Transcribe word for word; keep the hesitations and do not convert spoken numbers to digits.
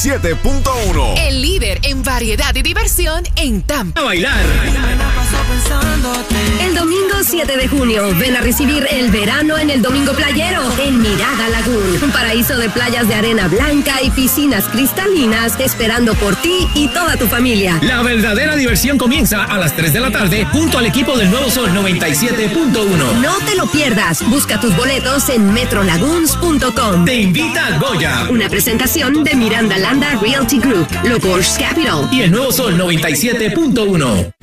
siete punto uno. El líder en variedad y diversión en Tampa. A bailar. El domingo siete de junio, ven a recibir el verano en el Domingo Playero en Mirada Lagoon. Un paraíso de playas de arena blanca y piscinas cristalinas esperando por ti y toda tu familia. La verdadera diversión comienza a las tres de la tarde junto al equipo del Nuevo Sol noventa y siete punto uno. No te lo pierdas. Busca tus boletos en metro lagoons punto com. Te invita Goya. Una presentación de Miranda Landa Realty Group, Locos Capital y el Nuevo Sol noventa y siete punto uno.